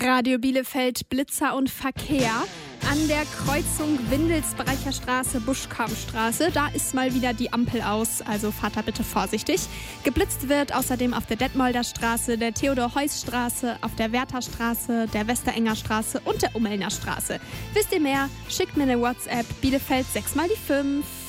Radio Bielefeld, Blitzer und Verkehr. An der Kreuzung Windelsbrecher Straße, Buschkammstraße, da ist mal wieder die Ampel aus, also fahrt da bitte vorsichtig. Geblitzt wird außerdem auf der Detmolder Straße, der Theodor-Heuss-Straße, auf der Wertherstraße, der Westerenger Straße und der Ummelner Straße. Wisst ihr mehr? Schickt mir eine WhatsApp, Bielefeld 6 mal die 5.